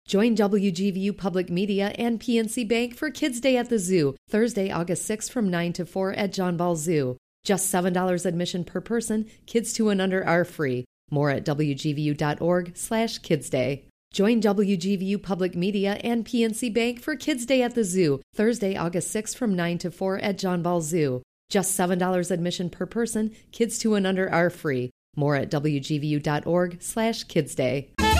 Join WGVU Public Media and PNC Bank for Kids Day at the Zoo, Thursday, August 6th from 9 to 4 at John Ball Zoo. Just $7 admission per person. Kids 2 and under are free. More at wgvu.org/kidsday. Join WGVU Public Media and PNC Bank for Kids Day at the Zoo, Thursday, August 6th from 9 to 4 at John Ball Zoo. Just $7 admission per person. Kids 2 and under are free. More at wgvu.org/kidsday.